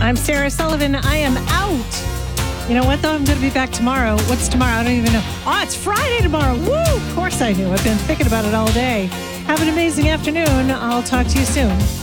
I'm Sarah Sullivan. I am out. You know what, though? I'm going to be back tomorrow. What's tomorrow? I don't even know. Oh, it's Friday tomorrow. Woo! Of course I knew. I've been thinking about it all day. Have an amazing afternoon. I'll talk to you soon.